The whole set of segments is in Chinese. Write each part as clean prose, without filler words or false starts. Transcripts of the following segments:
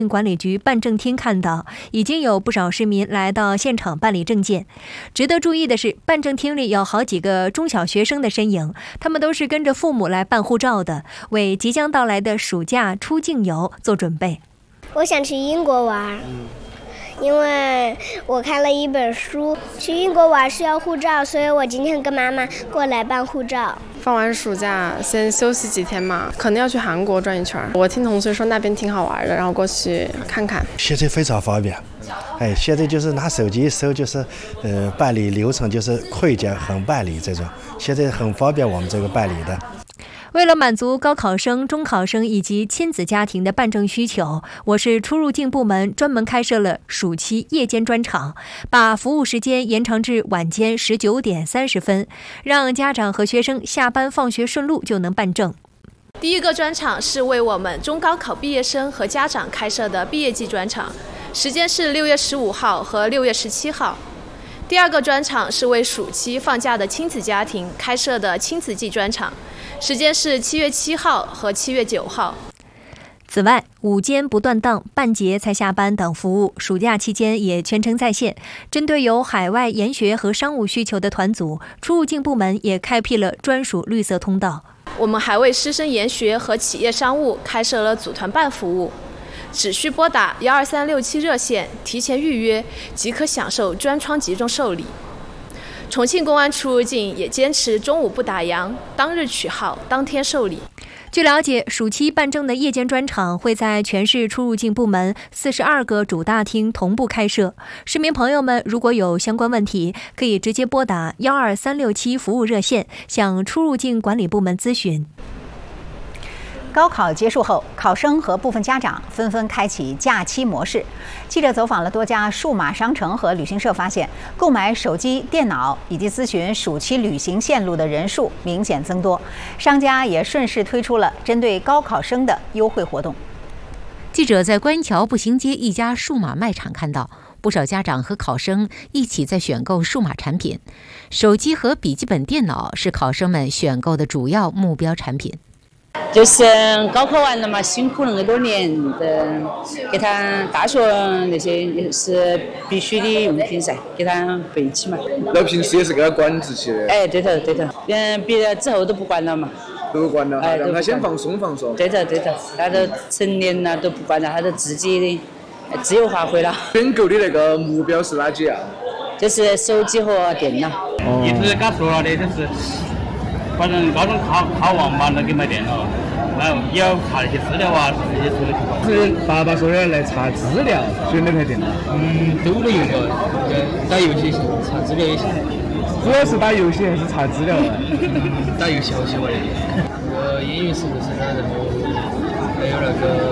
管理局办证厅看到，已经有不少市民来到现场办理证件。值得注意的是，办证厅里有好几个中小学生的身影，他们都是跟着父母来办护照的，为即将到来的暑假出境游做准备。 我想去英国玩，因为我看了一本书，去英国玩是要护照，所以我今天跟妈妈过来办护照。 放完暑假先休息几天嘛，可能要去韩国转一圈。我听同学说那边挺好玩的，然后过去看看。 现在非常方便，现在就是拿手机搜，就是办理流程就是快捷很办理这种，现在很方便我们这个办理的。 为了满足高考生、中考生以及亲子家庭的办证需求，我市出入境部门专门开设了暑期夜间专场，把服务时间延长至晚间19点30分，让家长和学生下班放学顺路就能办证。 第一个专场是为我们中高考毕业生和家长开设的毕业季专场，时间是6月15号和6月17号。第二个专场是为暑期放假的亲子家庭开设的亲子季专场，时间是7月7号和7月9号。 此外，午间不断档、半节才下班等服务，暑假期间也全程在线。针对有海外研学和商务需求的团组，出入境部门也开辟了专属绿色通道。 我们还为师生研学和企业商务开设了组团办服务，只需拨打12367热线提前预约，即可享受专窗集中受理。重庆公安出入境也坚持中午不打烊，当日取号，当天受理。 据了解，暑期办证的夜间专场会在全市出入境部门42个主大厅同步开设。市民朋友们如果有相关问题，可以直接拨打12367服务热线向出入境管理部门咨询。 高考结束后，考生和部分家长纷纷开启假期模式。记者走访了多家数码商城和旅行社，发现购买手机、电脑以及咨询暑期旅行线路的人数明显增多。商家也顺势推出了针对高考生的优惠活动。 记者在观音桥步行街一家数码卖场看到，不少家长和考生一起在选购数码产品，手机和笔记本电脑是考生们选购的主要目标产品。 就是高考完了嘛，辛苦那么多年的，给他大学那些也是必须的用品噻，给他备起嘛。 那平时也是给他管制起的。 对头。别的之后都不管了嘛。 都不管了，让他先放松放松。 对头，他都成年了都不管了，他都自己的自由发挥了。 选购的那个目标是哪几样？ 就是手机和电脑。 一直跟他说了的，就是反正高中考完嘛，能给买电脑，然后也要查那些资料啊，这些说的情况。 是爸爸说的来查资料，选那台电脑。 都能用的，打游戏行，查资料也行。 主要是打游戏还是查资料啊？ 打游戏好喜欢的。英语是不是呢？然后还有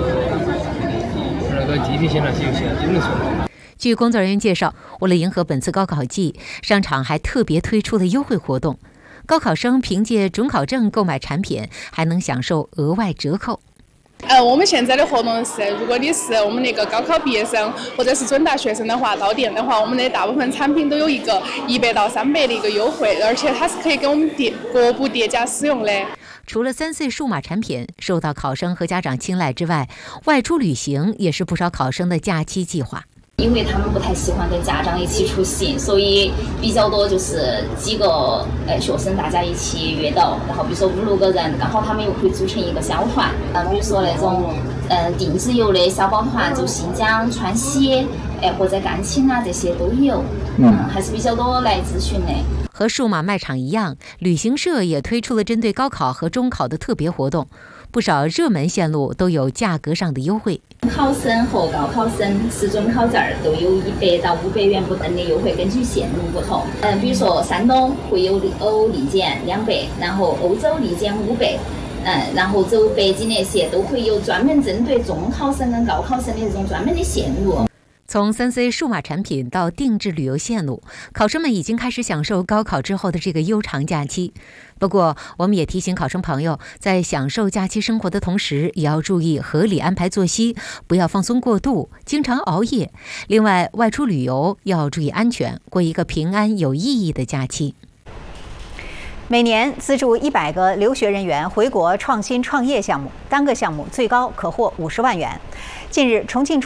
那个地平线那些游戏都能说。 据工作人员介绍，为了迎合本次高考季，商场还特别推出了优惠活动。高考生凭借准考证购买产品，还能享受额外折扣。 我们现在的活动是，如果你是我们那个高考毕业生或者是准大学生的话，到店的话，我们的大部分产品都有一个100到300的一个优惠，而且它是可以给我们各部叠加使用的。 除了3C 数码产品受到考生和家长青睐之外，外出旅行也是不少考生的假期计划。 因为他们不太喜欢跟家长一起出行，所以比较多就是几个学生大家一起约到，然后比如说5、6个人，刚好他们又可以组成一个小团，比如说那种定制游的小包团，就新疆、川西，或者甘青啊这些都有，还是比较多来咨询的。 和数码卖场一样，旅行社也推出了针对高考和中考的特别活动，不少热门线路都有价格上的优惠。 考生和高考生持准考证都有100到500元不等的优惠，根据线路不同。比如说山东会有欧立减200，然后欧洲立减500，然后走北京那些都会有专门针对中考生跟高考生的这种专门的线路。 从3C 数码产品到定制旅游线路，考生们已经开始享受高考之后的这个悠长假期。不过，我们也提醒考生朋友，在享受假期生活的同时，也要注意合理安排作息，不要放松过度，经常熬夜。另外，外出旅游要注意安全，过一个平安有意义的假期。 每年资助100个留学人员回国创新创业项目，单个项目最高可获50万元。近日，重庆